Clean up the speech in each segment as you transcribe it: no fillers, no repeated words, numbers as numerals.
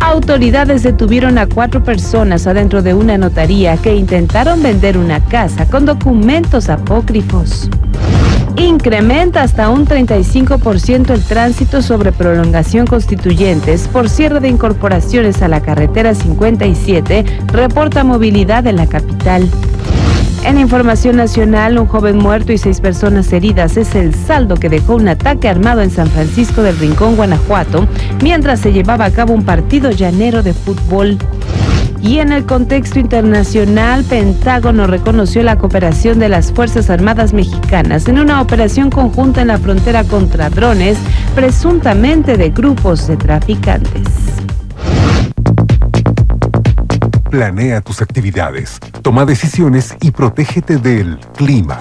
Autoridades detuvieron a 4 personas adentro de una notaría que intentaron vender una casa con documentos apócrifos. Incrementa hasta un 35% el tránsito sobre prolongación Constituyentes por cierre de incorporaciones a la carretera 57, reporta Movilidad de la capital. En información nacional, un joven muerto y 6 personas heridas es el saldo que dejó un ataque armado en San Francisco del Rincón, Guanajuato, mientras se llevaba a cabo un partido llanero de fútbol. Y en el contexto internacional, Pentágono reconoció la cooperación de las Fuerzas Armadas mexicanas en una operación conjunta en la frontera contra drones, presuntamente de grupos de traficantes. Planea tus actividades, toma decisiones y protégete del clima.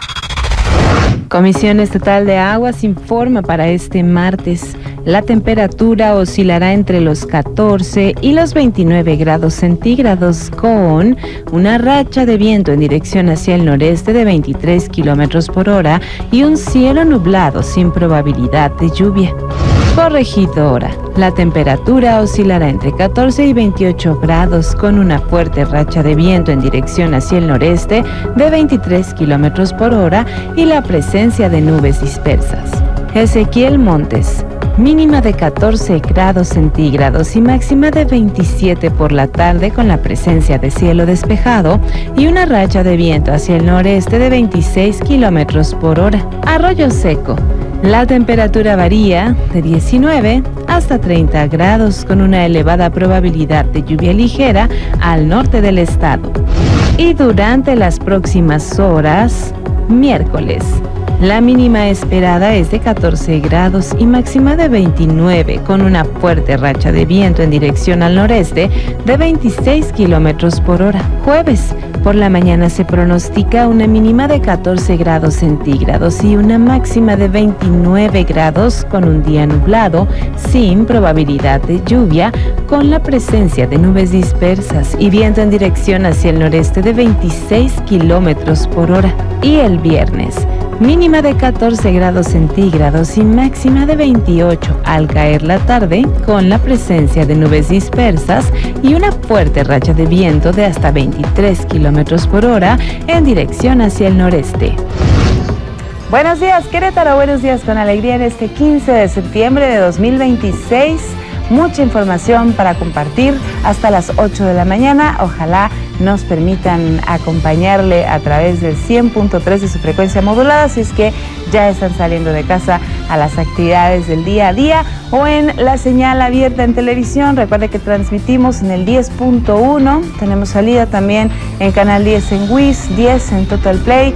Comisión Estatal de Aguas informa para este martes. La temperatura oscilará entre los 14 y los 29 grados centígrados con una racha de viento en dirección hacia el noreste de 23 kilómetros por hora y un cielo nublado sin probabilidad de lluvia. Corregidora. La temperatura oscilará entre 14 y 28 grados con una fuerte racha de viento en dirección hacia el noreste de 23 kilómetros por hora y la presencia de nubes dispersas. Ezequiel Montes. Mínima de 14 grados centígrados y máxima de 27 por la tarde con la presencia de cielo despejado y una racha de viento hacia el noreste de 26 kilómetros por hora. Arroyo Seco. La temperatura varía de 19 hasta 30 grados con una elevada probabilidad de lluvia ligera al norte del estado. Y durante las próximas horas, miércoles, la mínima esperada es de 14 grados y máxima de 29, con una fuerte racha de viento en dirección al noreste de 26 kilómetros por hora. Jueves, por la mañana se pronostica una mínima de 14 grados centígrados y una máxima de 29 grados con un día nublado, sin probabilidad de lluvia, con la presencia de nubes dispersas y viento en dirección hacia el noreste de 26 kilómetros por hora. Y el viernes, mínima de 14 grados centígrados y máxima de 28 al caer la tarde, con la presencia de nubes dispersas y una fuerte racha de viento de hasta 23 kilómetros por hora en dirección hacia el noreste. Buenos días, Querétaro, buenos días con alegría en este 15 de septiembre de 2026. Mucha información para compartir hasta las 8 de la mañana. Ojalá nos permitan acompañarle a través del 100.3 de su frecuencia modulada, si es que ya están saliendo de casa a las actividades del día a día o en la señal abierta en televisión. Recuerde que transmitimos en el 10.1, tenemos salida también en Canal 10 en WIS, 10 en Total Play,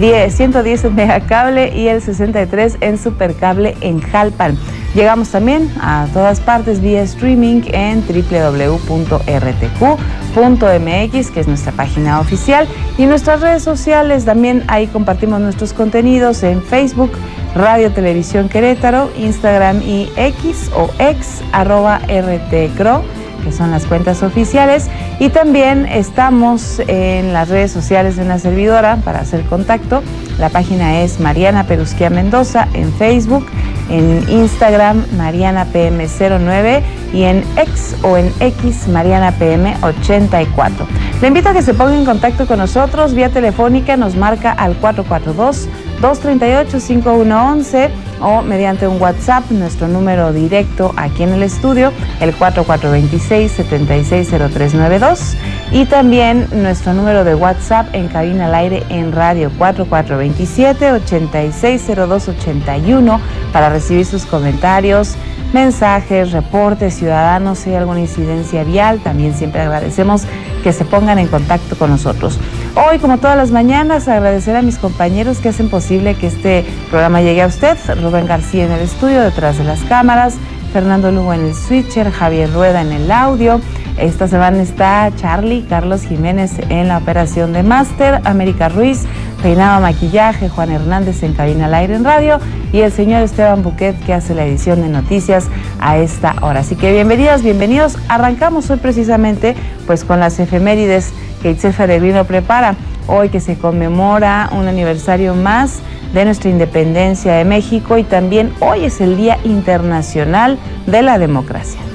110 en Megacable y el 63 en Supercable en Jalpan. Llegamos también a todas partes vía streaming en www.rtq.mx, que es nuestra página oficial, y nuestras redes sociales. También ahí compartimos nuestros contenidos en Facebook, Radio Televisión Querétaro, Instagram y X o ex @RTCRO, que son las cuentas oficiales, y también estamos en las redes sociales de una servidora para hacer contacto. La página es Mariana Perusquía Mendoza en Facebook, en Instagram MarianaPM09 y en X o en X MarianaPM84. Le invito a que se ponga en contacto con nosotros vía telefónica, nos marca al 442-238-5111 o mediante un WhatsApp, nuestro número directo aquí en el estudio, el 4426-760392, y también nuestro número de WhatsApp en cabina al aire en radio, 4427-860281, para recibir sus comentarios, mensajes, reportes ciudadanos, si hay alguna incidencia vial. También siempre agradecemos que se pongan en contacto con nosotros. Hoy, como todas las mañanas, agradecer a mis compañeros que hacen posible que este programa llegue a usted. Rubén García en el estudio, detrás de las cámaras, Fernando Lugo en el switcher, Javier Rueda en el audio. Esta semana está Carlos Jiménez en la operación de máster, América Ruiz, peinado, maquillaje, Juan Hernández en cabina al aire en radio, y el señor Esteban Buquet, que hace la edición de noticias a esta hora. Así que bienvenidos. Arrancamos hoy precisamente pues con las efemérides que Itzel Peregrino prepara. Hoy que se conmemora un aniversario más de nuestra independencia de México, y también hoy es el Día Internacional de la Democracia.